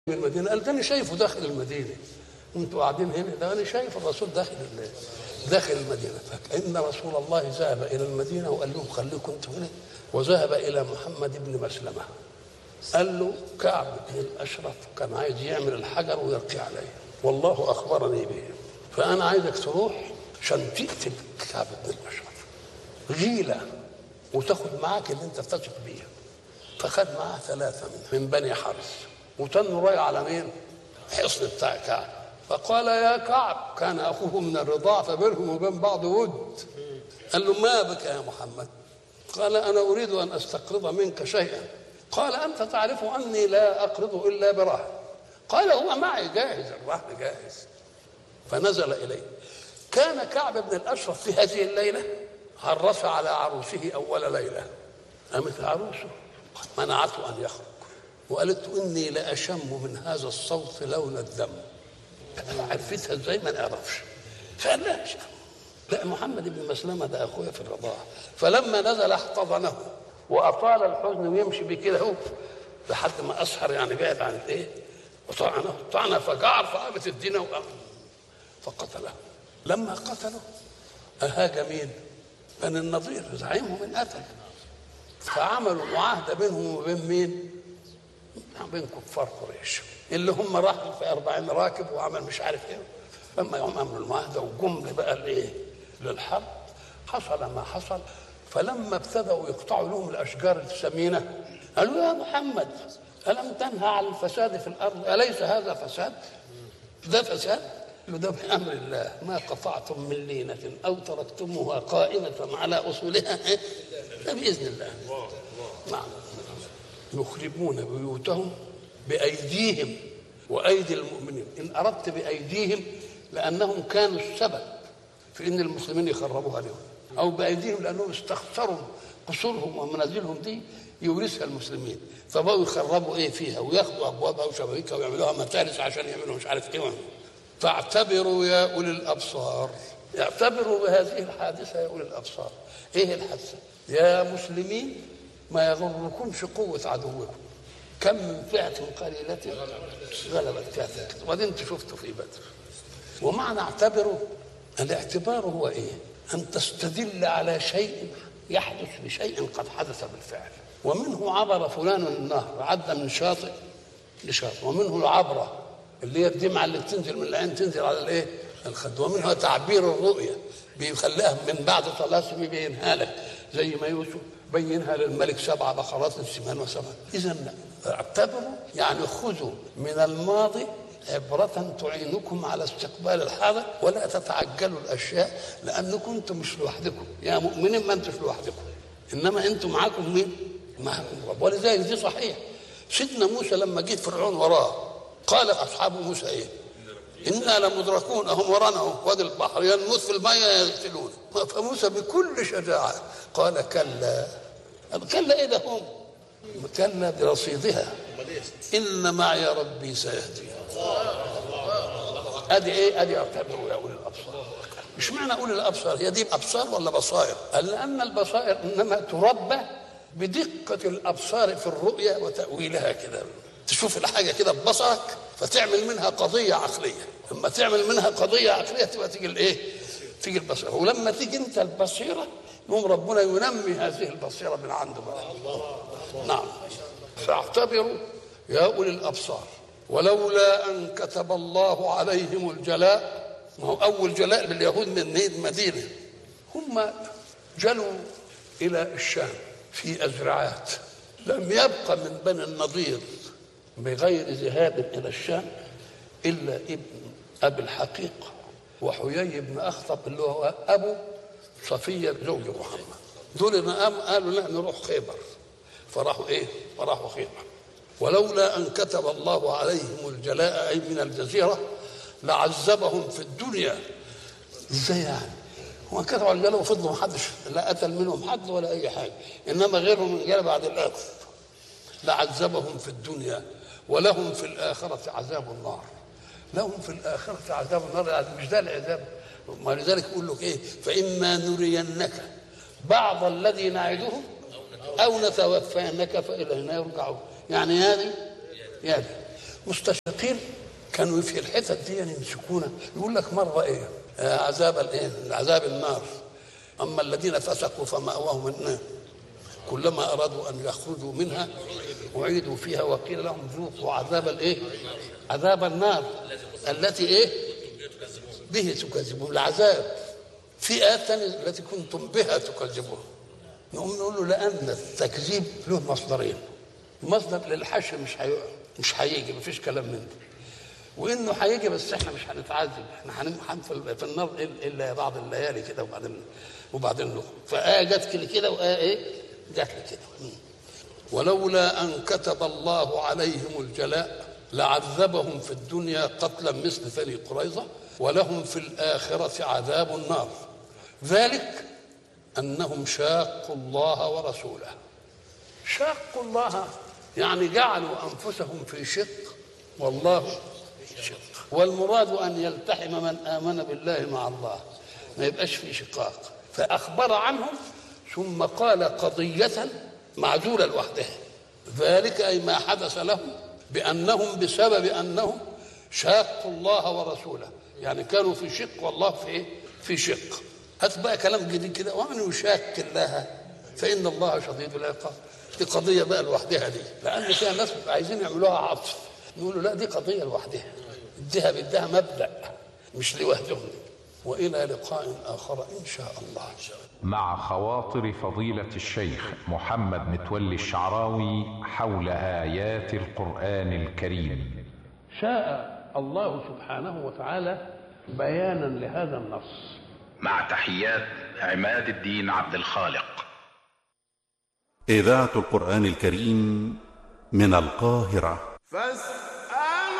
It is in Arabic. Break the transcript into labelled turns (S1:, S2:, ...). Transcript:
S1: المدينة قال ده أنا شايفه داخل المدينة، وأنتوا قاعدين هنا، ده أنا شايف الرسول داخل المدينة. فإن رسول الله ذهب إلى المدينة وقال لهم خليكم أنتوا هنا، وذهب إلى محمد بن مسلمة قال له كعب بن الأشرف كان عايز يعمل الحجر ويلقي عليه، والله أخبرني به، فأنا عايزك تروح عشان تقتل كعب بن الأشرف غيلة وتاخد معاك اللي أنت تثق بيه. فخد معاه 3 من بني حرس وتنوا رايح على مين؟ حصن بتاع كعب. فقال يا كعب، كان أخوه من الرضاعة فبينهم وبين بعض ود، قال له ما بك يا محمد؟ قال أنا أريد أن أستقرض منك شيئا. قال أنت تعرف أني لا أقرض إلا برهن. قال هو معي جاهز، الرهن جاهز. فنزل إليه. كان كعب بن الأشرف في هذه الليلة عرس على عروسه أول ليلة، قامت عروسه منعته أن يخرج وقالت إني لأشم من هذا الصوت لون الدم. عرفتها ازاي ما نعرفش، فقال لها لا محمد بن مسلمة ده أخويا في الرضاعة. فلما نزل احتضنه وأطال الحزن ويمشي بكده هو لحد ما أسهر، يعني بعد عن الإيه، وطعنه طعنه فجعر فقامت الدين فقتله. لما قتله أهاج مين؟ بني النضير زعيمهم قتل. فعملوا معاهدة بينهم وبين مين؟ بين كفار قريش اللي هم راحوا في 40 راكب وعمل مش عارف ايه. لما يوم عملوا المعاهدة وجم بقى الايه للحرب، حصل ما حصل. فلما ابتدأوا يقطعوا لهم الأشجار الثمينة قالوا يا محمد ألم تنهى عن الفساد في الأرض؟ أليس هذا فساد؟ ده فساد؟ ده بأمر الله، ما قطعتم من لينة أو تركتموها قائمة على أصولها ده بإذن الله. نعم. يخربون بيوتهم بأيديهم وأيدي المؤمنين. إن أردت بأيديهم لأنهم كانوا السبب في إن المسلمين يخربوها لهم، أو بأيديهم لأنهم استخسروا قصورهم ومنازلهم دي يورثها المسلمين، فبقوا يخربوا إيه فيها وياخدوا أبوابها وشبابيكها ويعملوها متارس عشان يعملوا مش عارف إيه. فاعتبروا يا أولي الأبصار، اعتبروا بهذه الحادثة يا أولي الأبصار. إيه الحادثة؟ يا مسلمين ما يغركمش قوة عدوكم، كم من فئة قليلة غلبت فئة. وبعدين انتوا شفتوا في بدر. ومعنى اعتبروا، الاعتبار هو ايه؟ ان تستدل على شيء يحدث بشيء قد حدث بالفعل. ومنه عبر فلان النهر، عدى من شاطئ لشاطئ. ومنه العبرة اللي هي الدمعة اللي بتنزل من العين تنزل على الايه؟ الخد. ومنها تعبير الرؤية بيخليها من بعد طلاسم يبينها لك، زي ما يوسف بينها للملك 7 بقرات سمان وسمان. إذا اعتبروا يعني خذوا من الماضي عبرة تعينكم على استقبال الحاضر، ولا تتعجلوا الأشياء، لأنكم أنتم مش لوحدكم يا مؤمنين، ما أنتم لوحدكم، إنما أنتم معكم مين؟ معكم رب. ولذلك دي صحيح. سيدنا موسى لما جه فرعون وراه قال أصحاب موسى إيه؟ إنا لمدركون، هم ورانا وادي البحر ينمث في الماء يغسلون. فموسى بكل شجاعة قال كلا. كلا إيه ده؟ هم كلا برصيدها إن معي ربي سيهدين. أدي إيه؟ أدي اعتبروا يا أولي الأبصار. مش معنى أولي الأبصار هي دي أبصار ولا بصائر؟ لأن البصائر إنما تربى بدقة الأبصار في الرؤية وتأويلها كده. تشوف الحاجة كده ببصرك فتعمل منها قضية عقلية، لما تعمل منها قضية عقلية تبقى تيجي الإيه؟ تيجي البصيرة. ولما تيجي أنت البصيرة يوم ربنا ينمي هذه البصيرة من عنده بقى. نعم. فاعتبروا يا أولي الأبصار ولولا أن كتب الله عليهم الجلاء. ما هو أول جلاء باليهود من المدينة، هم جلوا إلى الشام في أزرعات، لم يبق من بني النضير بغير ذهاب إلى الشام إلا ابن أبي الحقيق وحيي بن أخطب اللي هو أبو صفية زوج محمد. دول قالوا لا نروح خيبر، فراحوا إيه؟ فراحوا خيبر. ولولا أن كتب الله عليهم الجلاء أي من الجزيرة لعذبهم في الدنيا. إزاي يعني؟ هو كتبوا الجلاء وفضلوا محدش لا قتل منهم حد ولا أي حاجة، إنما غيرهم من جلاء بعد الآخر. لعذبهم في الدنيا ولهم في الآخرة عذاب النار. لهم في الآخرة عذاب النار، يعني مش ده العذاب. ولذلك يقول لك إيه؟ فإما نرينك بعض الذي نعدهم أو نتوفينك فإلينا يرجعون. يعني هذه مستشرقين كانوا في الحتت دي يمسكونا، يقول لك مره ايه عذاب النار، اما الذين فسقوا فمأواهم النار كلما ارادوا ان يخرجوا منها اعيدوا فيها وقيل لهم ذوقوا عذاب النار التي به تكذبون. العذاب في آيات ثانية التي كنتم بها تكذبون. نقوم نقول له لأن التكذيب له مصدرين، مصدر للحشر مش هيجي، مفيش كلام من ده، وانه هيجي بس احنا مش هنتعذب، احنا هننفل في النار الا بعض الليالي كده وبعدين نخرج. فآية جت كده وآية جت كده. ولولا أن كتب الله عليهم الجلاء لعذبهم في الدنيا قتلا مثل بني قريظة ولهم في الآخرة عذاب النار ذلك أنهم شاقوا الله ورسوله. شاقوا الله يعني جعلوا أنفسهم في شق والله شق، والمراد أن يلتحم من آمن بالله مع الله، ما يبقاش في شقاق. فأخبر عنهم ثم قال قضية معزولة لوحدها، ذلك أي ما حدث لهم بأنهم بسبب أنهم شاقوا الله ورسوله، يعني كانوا في شق والله في شق. هات بقى كلام جديد كده، ومن يشاق الله فإن الله شديد العقاب. دي قضية بقى لوحدها دي، لأن فيها ناس عايزين يعملوها عطف، نقولوا لا دي قضية لوحدها، بدها مبدأ مش لوحدهم. وإلى لقاء آخر إن شاء الله.
S2: مع خواطر فضيلة الشيخ محمد متولي الشعراوي حول آيات القرآن الكريم.
S1: شاء الله سبحانه وتعالى بيانا لهذا النص.
S2: مع تحيات عماد الدين عبد الخالق.
S3: إذاعة القرآن الكريم من القاهرة.